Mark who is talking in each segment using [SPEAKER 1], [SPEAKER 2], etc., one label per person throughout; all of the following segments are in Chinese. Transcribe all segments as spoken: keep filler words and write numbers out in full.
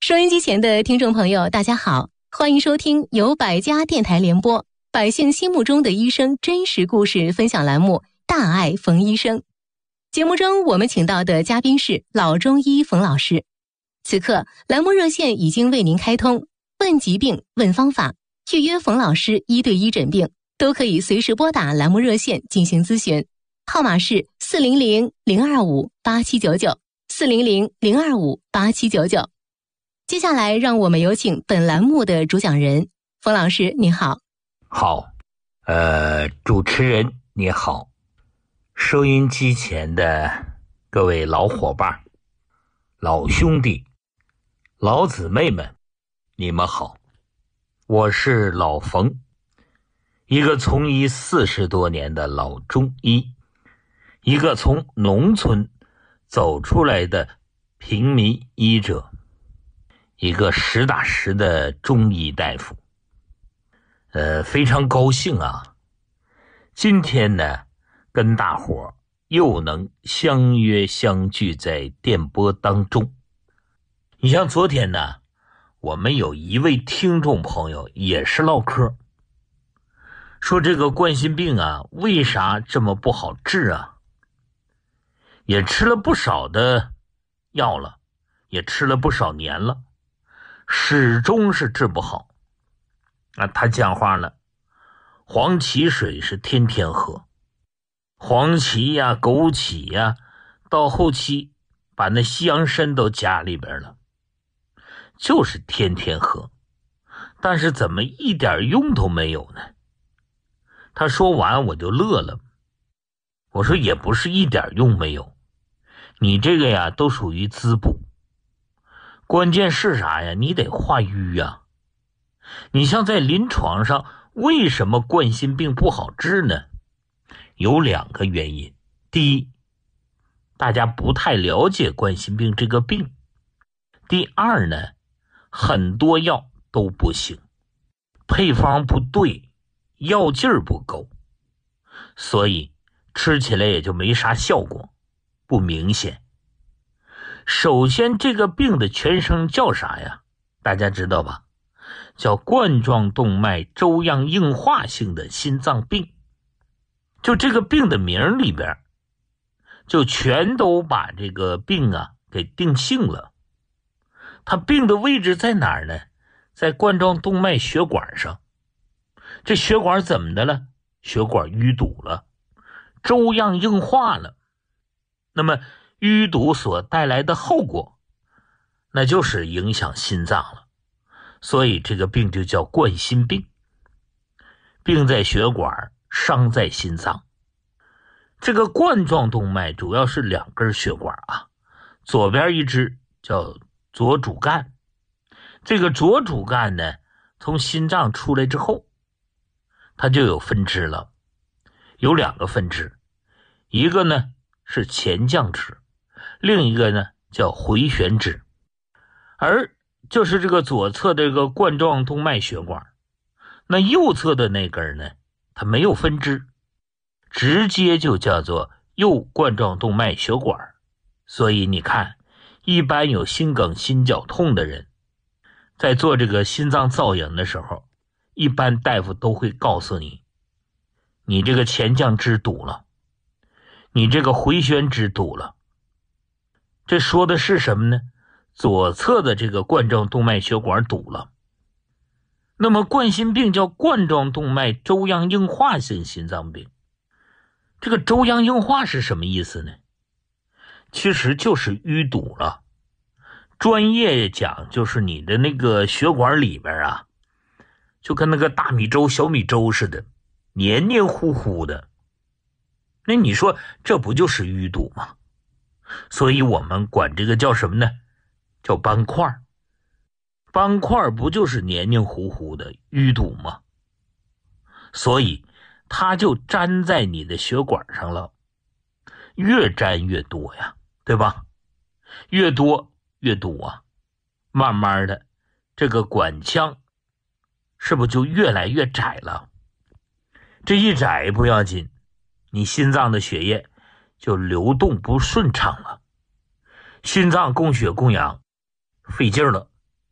[SPEAKER 1] 收音机前的听众朋友大家好，欢迎收听由百家电台联播百姓心目中的医生真实故事分享栏目大爱冯医生。节目中我们请到的嘉宾是老中医冯老师。此刻栏目热线已经为您开通，问疾病问方法，预约冯老师一对一诊病都可以随时拨打栏目热线进行咨询，号码是四零零零二五八七九九 四零零零二五八七九九。接下来让我们有请本栏目的主讲人冯老师，您好。
[SPEAKER 2] 好，呃，主持人你好，收音机前的各位老伙伴、老兄弟、老姊妹们，你们好，我是老冯，一个从医四十多年的老中医，一个从农村走出来的平民医者，一个实打实的中医大夫。呃，非常高兴啊，今天呢跟大伙又能相约相聚在电波当中。你像昨天呢，我们有一位听众朋友也是唠嗑，说这个冠心病啊为啥这么不好治啊，也吃了不少的药了，也吃了不少年了，始终是治不好啊。他讲话了，黄芪水是天天喝，黄芪呀、枸杞呀，到后期把那西洋参都加里边了，就是天天喝，但是怎么一点用都没有呢？他说完我就乐了，我说也不是一点用没有，你这个呀都属于滋补，关键是啥呀？你得化瘀呀。你像在临床上，为什么冠心病不好治呢？有两个原因。第一，大家不太了解冠心病这个病。第二呢，很多药都不行，配方不对，药劲儿不够，所以吃起来也就没啥效果，不明显。首先这个病的全称叫啥呀？大家知道吧？叫冠状动脉粥样硬化性的心脏病。就这个病的名里边就全都把这个病啊给定性了。它病的位置在哪儿呢？在冠状动脉血管上。这血管怎么的了？血管淤堵了，粥样硬化了。那么淤堵所带来的后果，那就是影响心脏了。所以这个病就叫冠心病。病在血管，伤在心脏。这个冠状动脉主要是两根血管啊，左边一支叫左主干，这个左主干呢，从心脏出来之后，它就有分支了，有两个分支，一个呢是前降支，另一个呢叫回旋支。而就是这个左侧的这个冠状动脉血管，那右侧的那根呢，它没有分支，直接就叫做右冠状动脉血管。所以你看，一般有心梗心绞痛的人，在做这个心脏造影的时候，一般大夫都会告诉你，你这个前降支堵了，你这个回旋支堵了。这说的是什么呢？左侧的这个冠状动脉血管堵了。那么冠心病叫冠状动脉粥样硬化性心脏病。这个粥样硬化是什么意思呢？其实就是淤堵了。专业讲就是你的那个血管里边啊，就跟那个大米粥小米粥似的，黏黏糊糊的。那你说这不就是淤堵吗？所以我们管这个叫什么呢？叫斑块。斑块不就是黏黏糊糊的淤堵吗？所以它就粘在你的血管上了，越粘越多呀，对吧？越多越堵啊，慢慢的这个管腔是不是就越来越窄了？这一窄不要紧，你心脏的血液就流动不顺畅了，心脏供血供氧费劲了，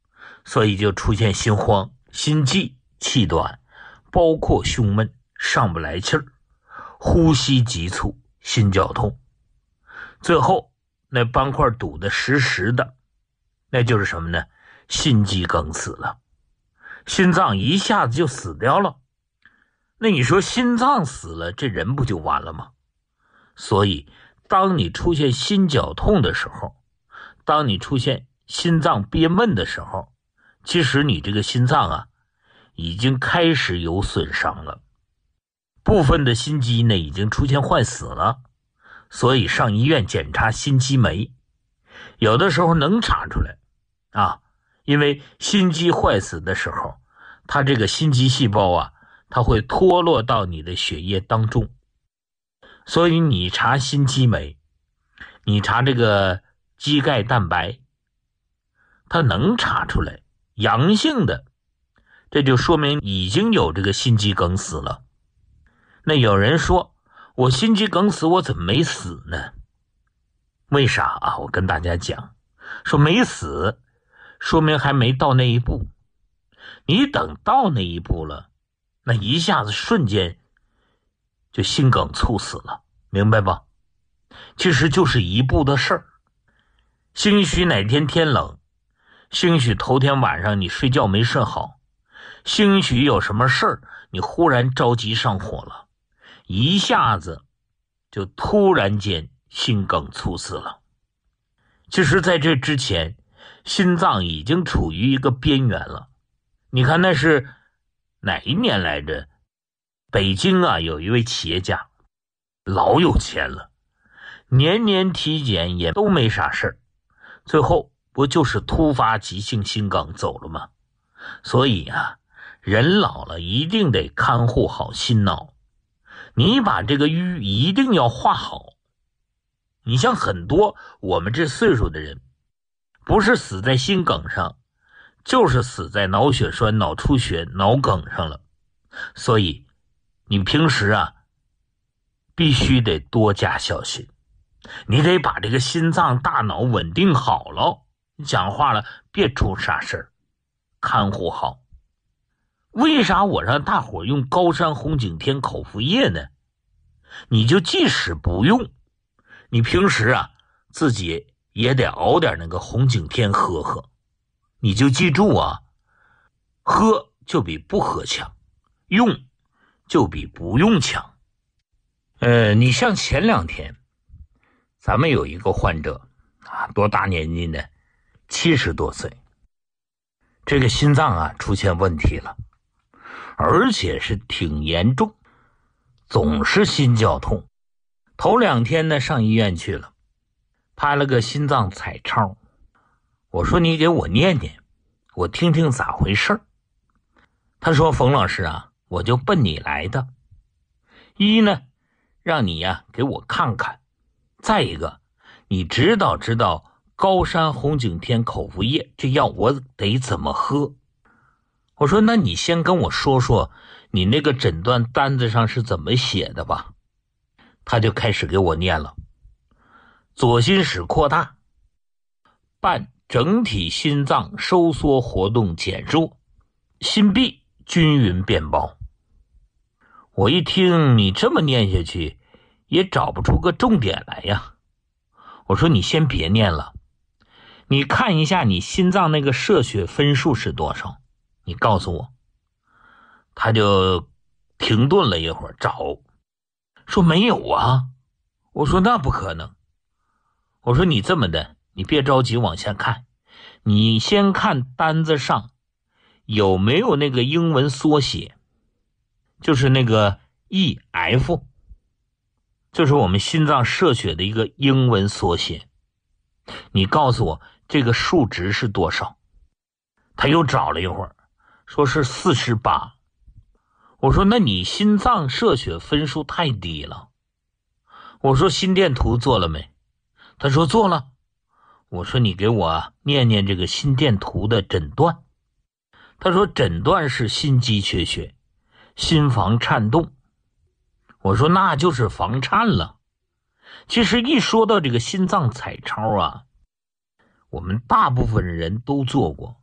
[SPEAKER 2] 所以就出现心慌、心悸、气短，包括胸闷、上不来气儿、呼吸急促、心绞痛。最后那斑块堵得实实的，那就是什么呢？心肌梗死了，心脏一下子就死掉了。那你说心脏死了，这人不就完了吗？所以当你出现心绞痛的时候，当你出现心脏憋闷的时候，其实你这个心脏啊已经开始有损伤了，部分的心肌呢已经出现坏死了，所以上医院检查心肌酶，有的时候能查出来啊，因为心肌坏死的时候，它这个心肌细胞啊，它会脱落到你的血液当中，所以你查心肌酶，你查这个肌钙蛋白，它能查出来阳性的，这就说明已经有这个心肌梗死了。那有人说我心肌梗死我怎么没死呢？为啥啊？我跟大家讲，说没死说明还没到那一步，你等到那一步了，那一下子瞬间就心梗猝死了，明白吧？其实就是一步的事儿。兴许哪天天冷，兴许头天晚上你睡觉没睡好，兴许有什么事儿你忽然着急上火了，一下子就突然间心梗猝死了。其实在这之前，心脏已经处于一个边缘了。你看那是哪一年来着？北京啊有一位企业家老有钱了，年年体检也都没啥事儿，最后不就是突发急性心梗走了吗？所以啊，人老了一定得看护好心脑，你把这个瘀一定要化好。你像很多我们这岁数的人，不是死在心梗上，就是死在脑血栓、脑出血、脑梗上了。所以你平时啊必须得多加小心，你得把这个心脏大脑稳定好了，你讲话了别出啥事儿，看护好。为啥我让大伙用高山红景天口服液呢？你就即使不用，你平时啊自己也得熬点那个红景天喝喝。你就记住啊，喝就比不喝强，用就比不用强。呃，你像前两天咱们有一个患者啊，多大年纪呢？七十多岁，这个心脏啊出现问题了，而且是挺严重，总是心绞痛。头两天呢上医院去了，拍了个心脏彩超，我说你给我念念，我听听咋回事。他说冯老师啊，我就奔你来的，一呢让你呀、啊、给我看看，再一个你知道知道高山红景天口服液这药我得怎么喝。我说那你先跟我说说你那个诊断单子上是怎么写的吧。他就开始给我念了，左心室扩大，伴整体心脏收缩活动减弱，心壁均匀变薄。我一听你这么念下去也找不出个重点来呀。我说你先别念了，你看一下你心脏那个射血分数是多少，你告诉我。他就停顿了一会儿找，说没有啊。我说那不可能。我说你这么的，你别着急往下看，你先看单子上有没有那个英文缩写，就是那个 E F， 就是我们心脏射血的一个英文缩写，你告诉我这个数值是多少。他又找了一会儿，说是四十八。我说那你心脏射血分数太低了。我说心电图做了没？他说做了。我说你给我念念这个心电图的诊断。他说诊断是心肌缺血，心房颤动。我说那就是房颤了。其实一说到这个心脏彩超啊，我们大部分人都做过，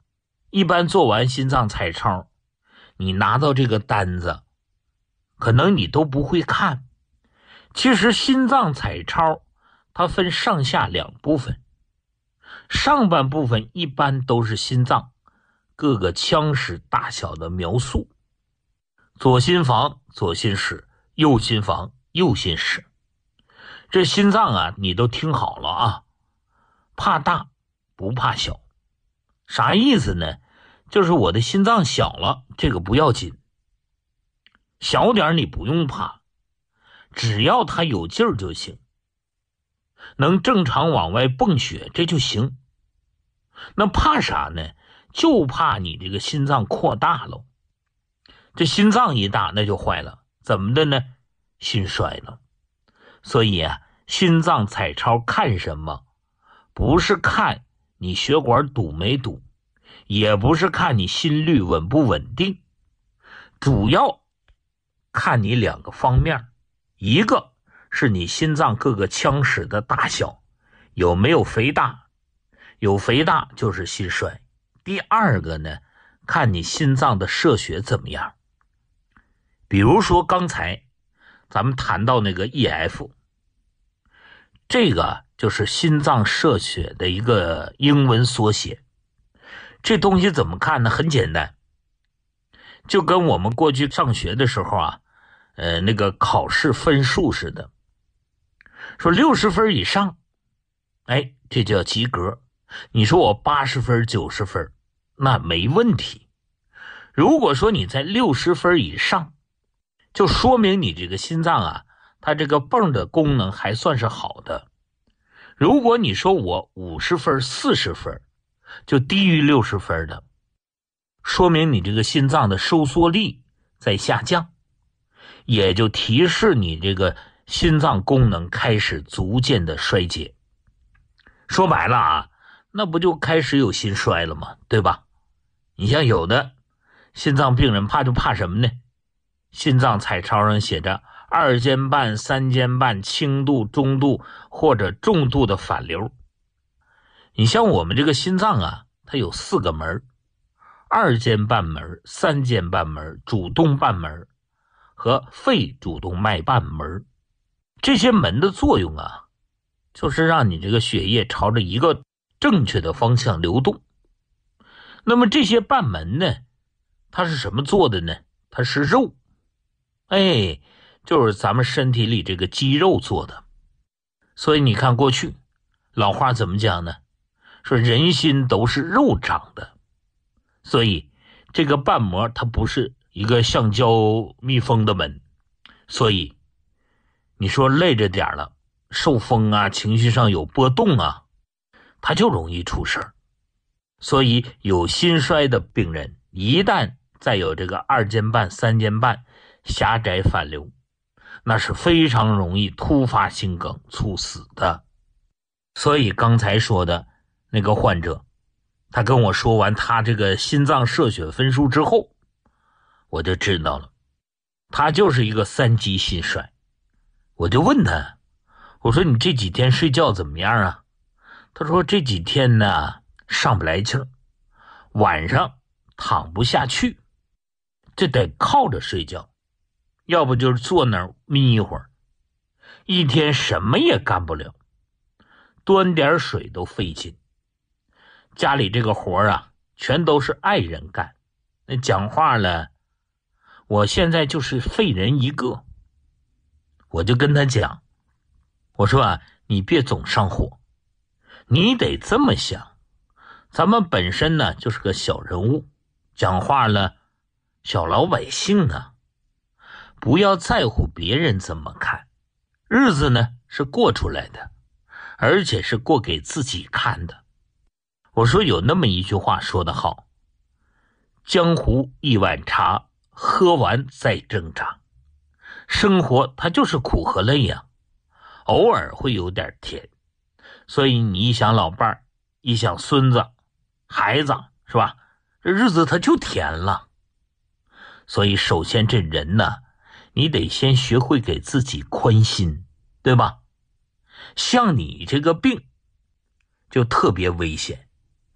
[SPEAKER 2] 一般做完心脏彩超，你拿到这个单子，可能你都不会看。其实心脏彩超它分上下两部分，上半部分一般都是心脏各个腔室大小的描述，左心房左心室，右心房右心室。这心脏啊你都听好了啊，怕大不怕小。啥意思呢？就是我的心脏小了，这个不要紧，小点你不用怕，只要它有劲儿就行，能正常往外泵血这就行。那怕啥呢？就怕你这个心脏扩大了。这心脏一大那就坏了，怎么的呢？心衰了。所以啊，心脏彩超看什么？不是看你血管堵没堵，也不是看你心率稳不稳定，主要看你两个方面。一个是你心脏各个腔室的大小有没有肥大，有肥大就是心衰。第二个呢，看你心脏的射血怎么样。比如说刚才咱们谈到那个 E F， 这个就是心脏射血的一个英文缩写。这东西怎么看呢？很简单，就跟我们过去上学的时候啊，呃，那个考试分数似的。说六十分以上，哎，这叫及格。你说我八十分、九十分，那没问题。如果说你在六十分以上，就说明你这个心脏啊，它这个泵的功能还算是好的。如果你说我五十分、四十分，就低于六十分的，说明你这个心脏的收缩力在下降，也就提示你这个心脏功能开始逐渐的衰竭。说白了啊，那不就开始有心衰了吗？对吧？你像有的心脏病人怕就怕什么呢？心脏彩超上写着二尖瓣、三尖瓣轻度、中度或者重度的反流。你像我们这个心脏啊，它有四个门，二尖瓣门、三尖瓣门、主动瓣门和肺主动脉瓣门。这些门的作用啊，就是让你这个血液朝着一个正确的方向流动。那么这些瓣门呢，它是什么做的呢？它是肉，哎，就是咱们身体里这个肌肉做的。所以你看过去老话怎么讲呢？说人心都是肉长的。所以这个瓣膜它不是一个橡胶密封的门，所以你说累着点了，受风啊，情绪上有波动啊，它就容易出事儿。所以有心衰的病人，一旦再有这个二尖瓣、三尖瓣狭窄反流，那是非常容易突发心梗猝死的。所以刚才说的那个患者，他跟我说完他这个心脏射血分数之后，我就知道了，他就是一个三级心衰。我就问他，我说你这几天睡觉怎么样啊？他说这几天呢上不来气儿，晚上躺不下去，这得靠着睡觉，要不就是坐那儿眯一会儿，一天什么也干不了，端点水都费劲。家里这个活啊，全都是爱人干。那讲话了，我现在就是废人一个。我就跟他讲，我说啊，你别总上火，你得这么想，咱们本身呢就是个小人物，讲话了，小老百姓啊，不要在乎别人怎么看，日子呢是过出来的，而且是过给自己看的。我说有那么一句话说得好，江湖一碗茶，喝完再挣扎。生活它就是苦和累呀、啊，偶尔会有点甜。所以你一想老伴儿，一想孙子、孩子，是吧？这日子它就甜了。所以首先这人呢，你得先学会给自己宽心，对吧？像你这个病就特别危险，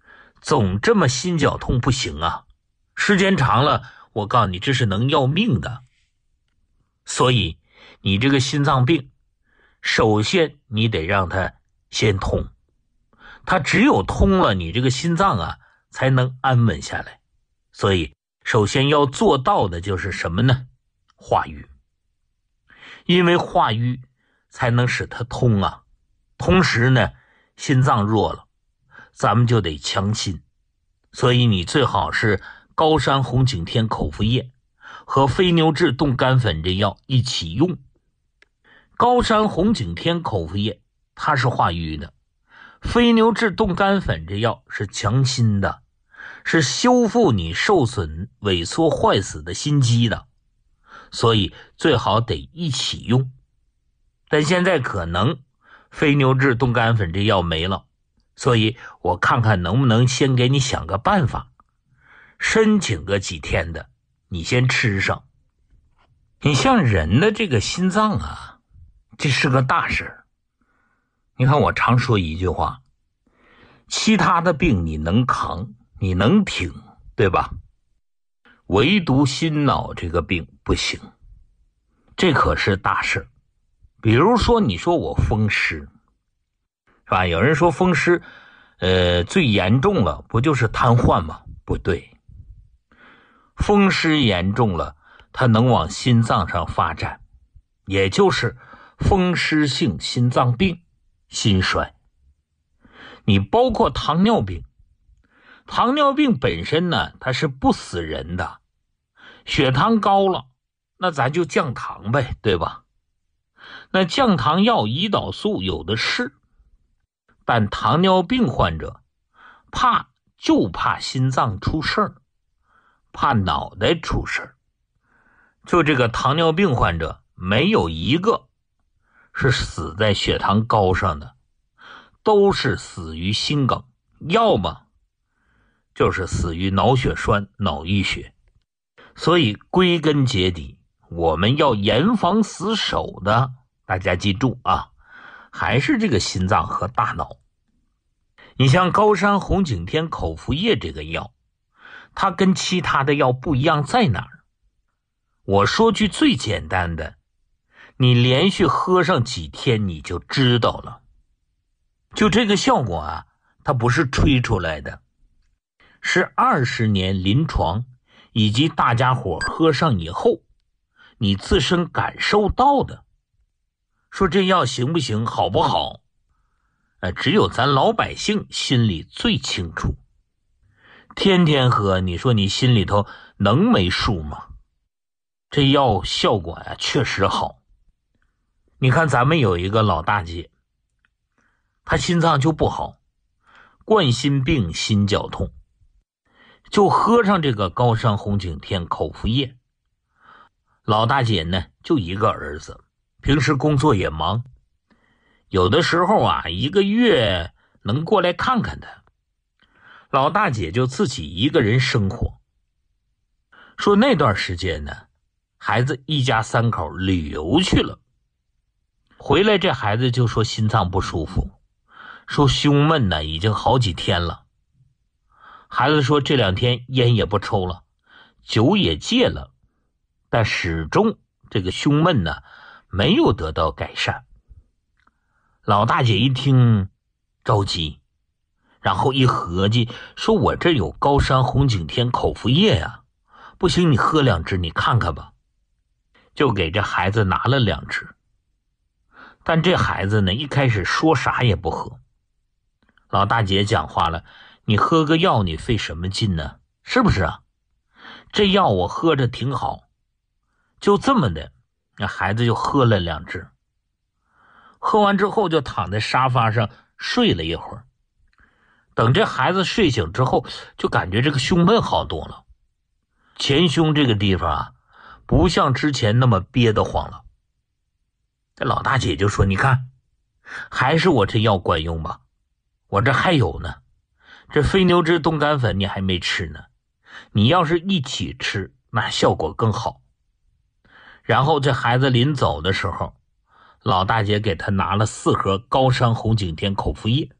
[SPEAKER 2] 总这么心绞痛不行啊，时间长了，我告诉你，这是能要命的。所以你这个心脏病，首先你得让它先通，它只有通了，你这个心脏啊才能安稳下来。所以首先要做到的就是什么呢？化瘀。因为化瘀才能使它通啊。同时呢，心脏弱了，咱们就得强心。所以你最好是高山红景天口服液和飞牛治冻干粉这药一起用。高山红景天口服液它是化瘀的，飞牛治冻干粉这药是强心的，是修复你受损萎缩坏死的心肌的，所以最好得一起用。但现在可能飞牛治冻干粉这药没了，所以我看看能不能先给你想个办法，申请个几天的你先吃上。你像人的这个心脏啊，这是个大事。你看我常说一句话，其他的病你能扛你能挺，对吧？唯独心脑这个病不行，这可是大事。比如说你说我风湿是吧？有人说风湿呃，最严重了不就是瘫痪吗？不对，风湿严重了它能往心脏上发展，也就是风湿性心脏病、心衰。你包括糖尿病，糖尿病本身呢它是不死人的，血糖高了那咱就降糖呗，对吧？那降糖药胰岛素有的是，但糖尿病患者怕就怕心脏出事儿，怕脑袋出事儿。就这个糖尿病患者没有一个是死在血糖高上的，都是死于心梗，要么就是死于脑血栓、脑溢血。所以归根结底，我们要严防死守的，大家记住啊，还是这个心脏和大脑。你像高山红景天口服液这个药，它跟其他的药不一样在哪儿？我说句最简单的，你连续喝上几天你就知道了。就这个效果啊，它不是吹出来的，是二十年临床以及大家伙喝上以后你自身感受到的。说这药行不行，好不好，呃，只有咱老百姓心里最清楚。天天喝，你说你心里头能没数吗？这药效果呀确实好。你看咱们有一个老大姐，她心脏就不好，冠心病心绞痛，就喝上这个高山红景天口服液。老大姐呢就一个儿子，平时工作也忙，有的时候啊一个月能过来看看他。老大姐就自己一个人生活。说那段时间呢，孩子一家三口旅游去了，回来这孩子就说心脏不舒服，说胸闷呢已经好几天了。孩子说这两天烟也不抽了，酒也戒了，但始终这个胸闷呢没有得到改善。老大姐一听着急，然后一合计，说我这有高山红景天口服液呀、啊，不行你喝两支你看看吧。就给这孩子拿了两支。但这孩子呢一开始说啥也不喝。老大姐讲话了，你喝个药你费什么劲呢？是不是啊？这药我喝着挺好。就这么的，那孩子就喝了两支。喝完之后就躺在沙发上睡了一会儿。等这孩子睡醒之后，就感觉这个胸闷好多了，前胸这个地方啊不像之前那么憋得慌了。这老大姐就说，你看还是我这药管用吧，我这还有呢，这飞牛治冻干粉你还没吃呢，你要是一起吃那效果更好。然后这孩子临走的时候，老大姐给他拿了四盒高山红景天口服液，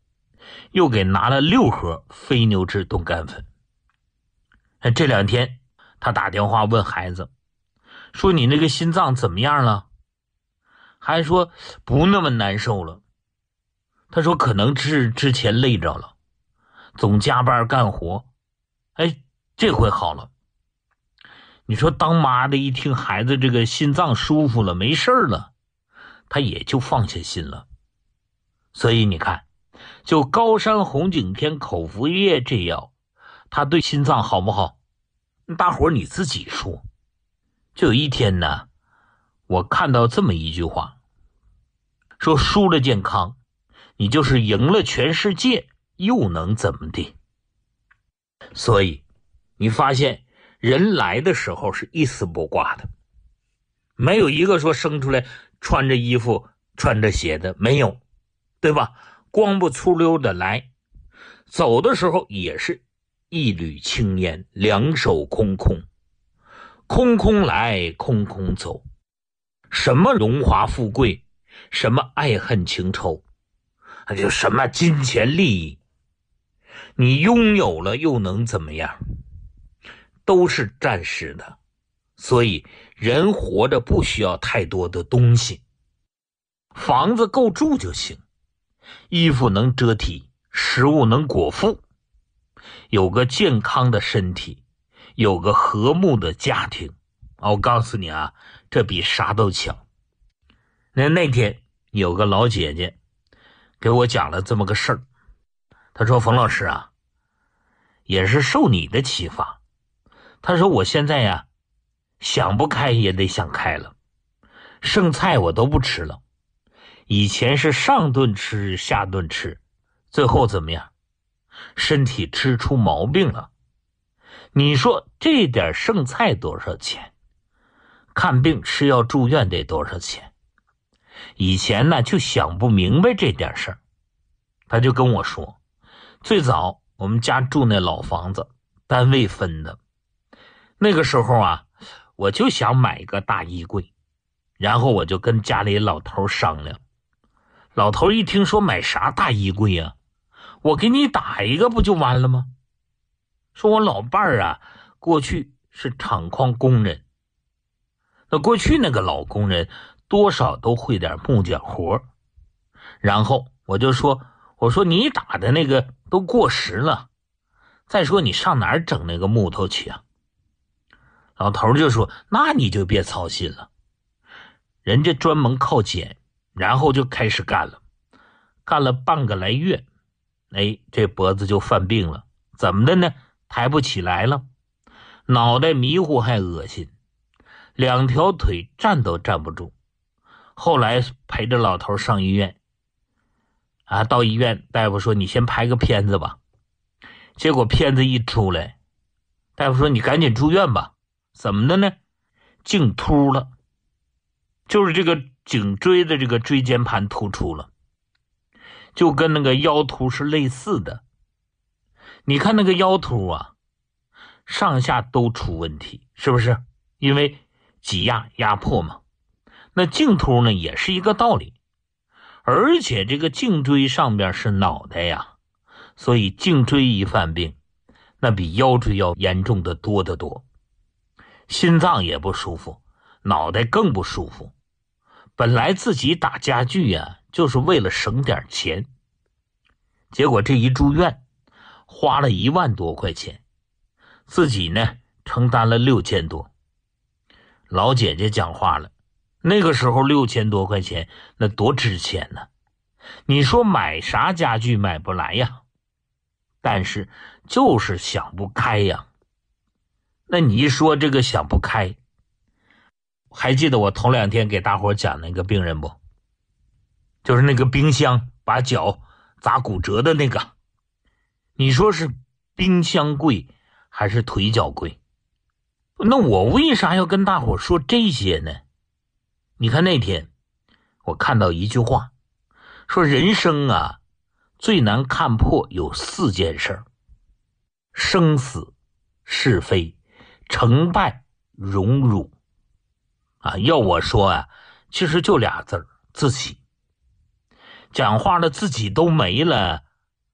[SPEAKER 2] 又给拿了六盒非牛脂冻干粉。这两天他打电话问孩子，说你那个心脏怎么样了？还说不那么难受了。他说可能是之前累着了，总加班干活，哎，这回好了。你说当妈的一听孩子这个心脏舒服了，没事了，他也就放下心了。所以你看，就高山红景天口服液这药，它对心脏好不好？大伙儿你自己说。就有一天呢，我看到这么一句话，说输了健康，你就是赢了全世界，又能怎么地？所以你发现人来的时候是一丝不挂的，没有一个说生出来穿着衣服穿着鞋的，没有，对吧？光不粗溜的来，走的时候也是一缕青烟，两手空空，空空来空空走。什么荣华富贵，什么爱恨情仇，还有什么金钱利益，你拥有了又能怎么样？都是暂时的。所以人活着不需要太多的东西，房子够住就行，衣服能遮体，食物能果腹，有个健康的身体，有个和睦的家庭，我告诉你啊，这比啥都强。那那天有个老姐姐给我讲了这么个事儿，她说冯老师啊，也是受你的启发。她说我现在呀，想不开也得想开了，剩菜我都不吃了。以前是上顿吃下顿吃，最后怎么样？身体吃出毛病了。你说这点剩菜多少钱？看病吃药住院得多少钱？以前呢就想不明白这点事儿。他就跟我说，最早我们家住那老房子，单位分的，那个时候啊，我就想买一个大衣柜，然后我就跟家里老头商量。老头一听说买啥大衣柜啊，我给你打一个不就完了吗？说我老伴儿啊，过去是厂矿工人，那过去那个老工人多少都会点木匠活，然后我就说，我说你打的那个都过时了，再说你上哪儿整那个木头去啊？老头就说，那你就别操心了，人家专门靠剪，然后就开始干了，干了半个来月，哎，这脖子就犯病了。怎么的呢？抬不起来了，脑袋迷糊还恶心，两条腿站都站不住。后来陪着老头上医院啊，到医院大夫说你先拍个片子吧，结果片子一出来，大夫说你赶紧住院吧。怎么的呢？颈突了，就是这个颈椎的这个椎间盘突出了，就跟那个腰突是类似的。你看那个腰突啊，上下都出问题，是不是？因为挤压压迫嘛。那颈突呢也是一个道理，而且这个颈椎上边是脑袋呀，所以颈椎一犯病，那比腰椎要严重的多得多。心脏也不舒服，脑袋更不舒服。本来自己打家具呀，就是为了省点钱，结果这一住院花了一万多块钱，自己呢承担了六千多。老姐姐讲话了，那个时候六千多块钱那多值钱呢，你说买啥家具买不来呀，但是就是想不开呀。那你一说这个想不开，还记得我头两天给大伙讲那个病人不？就是那个冰箱把脚砸骨折的那个。你说是冰箱贵还是腿脚贵？那我为啥要跟大伙说这些呢？你看那天我看到一句话，说人生啊最难看破有四件事儿：生死、是非、成败、荣辱。啊，要我说啊，其实就俩字儿，自己。讲话了自己都没了，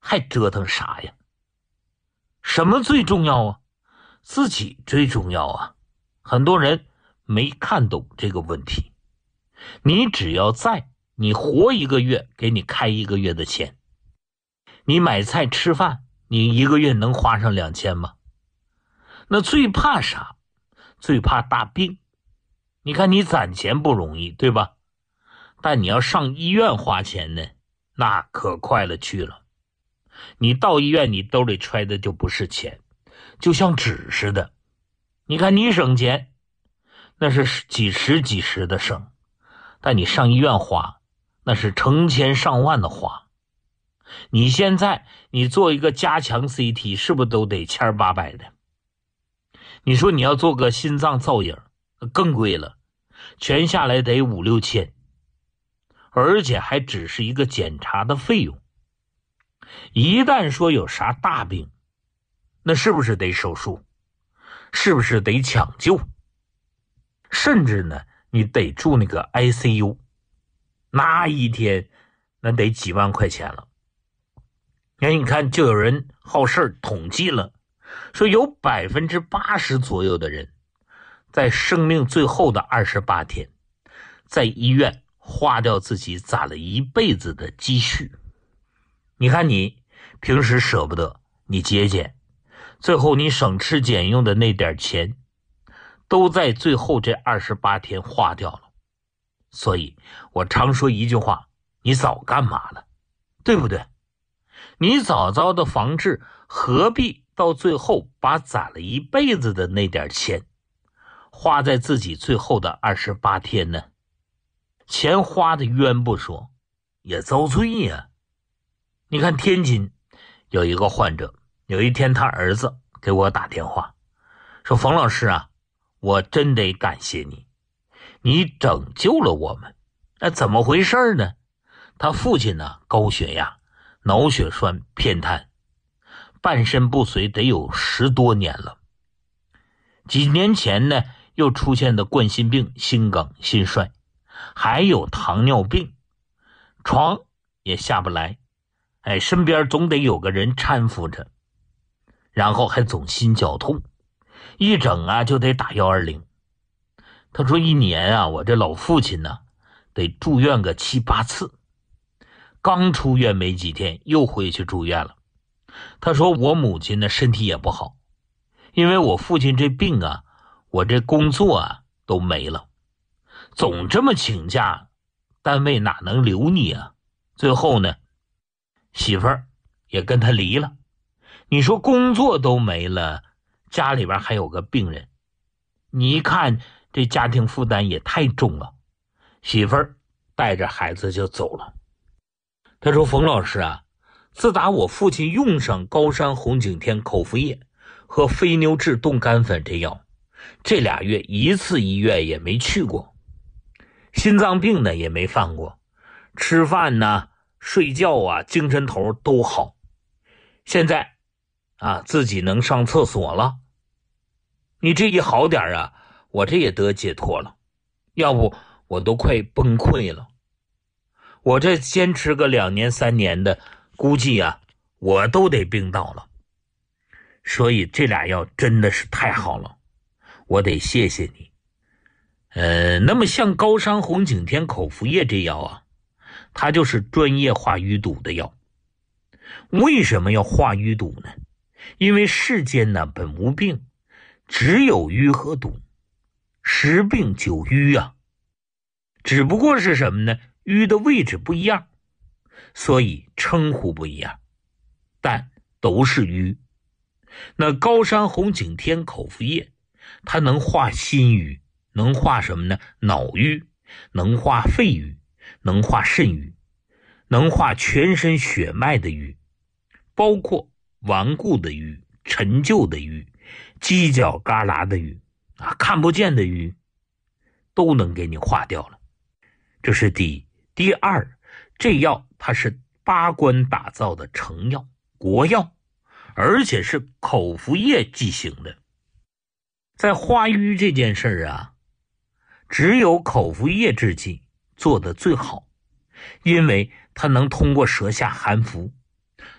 [SPEAKER 2] 还折腾啥呀？什么最重要啊？自己最重要啊！很多人没看懂这个问题。你只要在，你活一个月，给你开一个月的钱。你买菜吃饭，你一个月能花上两千吗？那最怕啥？最怕大病。你看你攒钱不容易，对吧？但你要上医院花钱呢，那可快了去了。你到医院，你兜里揣的就不是钱，就像纸似的。你看你省钱，那是几十几十的省，但你上医院花，那是成千上万的花。你现在你做一个加强 C T 是不是都得千八百的？你说你要做个心脏造影更贵了，全下来得五六千，而且还只是一个检查的费用。一旦说有啥大病，那是不是得手术？是不是得抢救？甚至呢，你得住那个 I C U， 那一天那得几万块钱了。那你看，就有人好事统计了，说有百分之八十左右的人，在生命最后的二十八天，在医院花掉自己攒了一辈子的积蓄。你看你平时舍不得，你节俭，最后你省吃俭用的那点钱，都在最后这二十八天花掉了。所以我常说一句话，你早干嘛了，对不对？你早早的防治，何必到最后把攒了一辈子的那点钱花在自己最后的二十八天呢？钱花的冤不说，也遭罪呀。你看天津有一个患者，有一天他儿子给我打电话，说冯老师啊，我真得感谢你，你拯救了我们。那怎么回事呢？他父亲呢，高血压，脑血栓偏瘫，半身不遂得有十多年了。几年前呢，又出现的冠心病、心梗、心衰，还有糖尿病，床也下不来，哎，身边总得有个人搀扶着，然后还总心绞痛，一整啊就得打一二零。他说一年啊，我这老父亲呢，得住院个七八次。刚出院没几天，又回去住院了。他说我母亲呢身体也不好，因为我父亲这病啊，我这工作啊都没了，总这么请假，单位哪能留你啊？最后呢，媳妇儿也跟他离了。你说工作都没了，家里边还有个病人，你一看这家庭负担也太重了，媳妇儿带着孩子就走了。他说冯老师啊，自打我父亲用上高山红景天口服液和非牛治冻干粉这药，这俩月一次医院也没去过，心脏病呢也没犯过，吃饭呢睡觉啊精神头都好，现在啊自己能上厕所了。你这一好点啊，我这也得解脱了，要不我都快崩溃了。我这坚持个两年三年的，估计啊我都得病倒了。所以这俩药真的是太好了，我得谢谢你。呃，那么像高山红景天口服液这药啊，它就是专业化淤堵的药。为什么要化淤堵呢？因为世间呢本无病，只有淤和堵，十病九淤啊。只不过是什么呢？淤的位置不一样，所以称呼不一样，但都是淤。那高山红景天口服液，它能化心淤，能化什么呢？脑淤，能化肺淤，能化肾淤，能化全身血脉的淤，包括顽固的淤、陈旧的淤、犄角旮旯的淤啊，看不见的淤都能给你化掉了。这是第一。第二，这药它是八关打造的成药，国药，而且是口服液剂型的。在化瘀这件事儿啊，只有口服液制剂做得最好，因为它能通过舌下含服，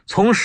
[SPEAKER 2] 从